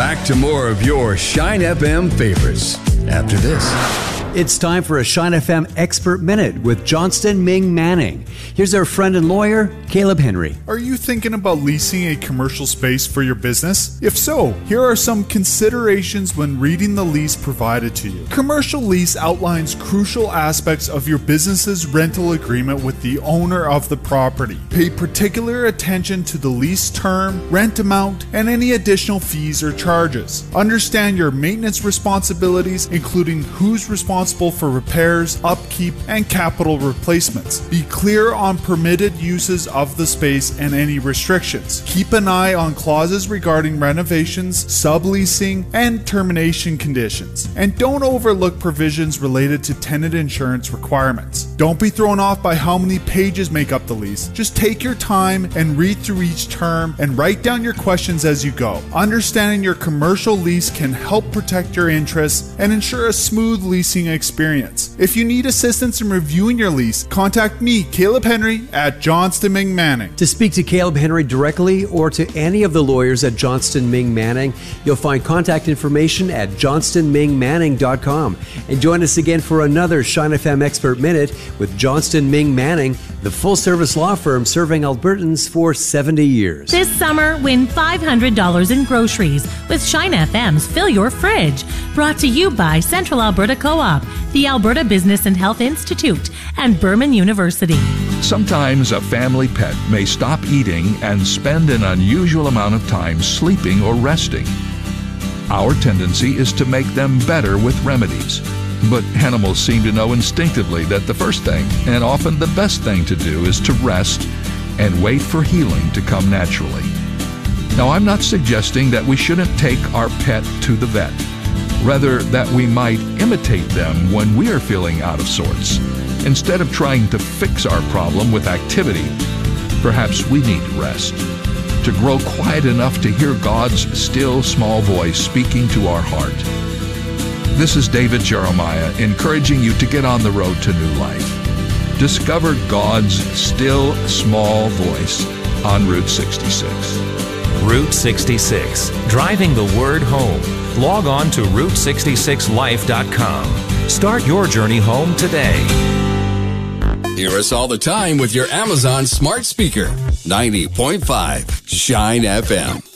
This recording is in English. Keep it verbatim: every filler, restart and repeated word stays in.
Back to more of your Shine F M favorites after this. It's time for a Shine F M Expert Minute with Johnston Ming Manning. Here's our friend and lawyer, Caleb Henry. Are you thinking about leasing a commercial space for your business? If so, here are some considerations when reading the lease provided to you. Commercial lease outlines crucial aspects of your business's rental agreement with the owner of the property. Pay particular attention to the lease term, rent amount, and any additional fees or charges. Understand your maintenance responsibilities, including who's responsible for repairs, upkeep, and capital replacements. Be clear on permitted uses of the space and any restrictions. Keep an eye on clauses regarding renovations, subleasing, and termination conditions. And don't overlook provisions related to tenant insurance requirements. Don't be thrown off by how many pages make up the lease. Just take your time and read through each term and write down your questions as you go. Understanding your commercial lease can help protect your interests and ensure a smooth leasing experience. If you need assistance in reviewing your lease, contact me, Caleb Henry, at Johnston Ming Manning. To speak to Caleb Henry directly or to any of the lawyers at Johnston Ming Manning, you'll find contact information at johnston ming manning dot com. And join us again for another Shine F M Expert Minute with Johnston Ming Manning, the full-service law firm serving Albertans for seventy years. This summer, win five hundred dollars in groceries with Shine F M's Fill Your Fridge. Brought to you by Central Alberta Co-op, the Alberta Business and Health Institute, and Berman University. Sometimes a family pet may stop eating and spend an unusual amount of time sleeping or resting. Our tendency is to make them better with remedies. But animals seem to know instinctively that the first thing, and often the best thing to do, is to rest and wait for healing to come naturally. Now, I'm not suggesting that we shouldn't take our pet to the vet. Rather, that we might imitate them when we are feeling out of sorts. Instead of trying to fix our problem with activity, perhaps we need rest. To grow quiet enough to hear God's still small voice speaking to our heart. This is David Jeremiah encouraging you to get on the road to new life. Discover God's still small voice on Route sixty-six. Route sixty-six, driving the word home. Log on to route sixty-six life dot com. Start your journey home today. Hear us all the time with your Amazon smart speaker. ninety point five Shine F M.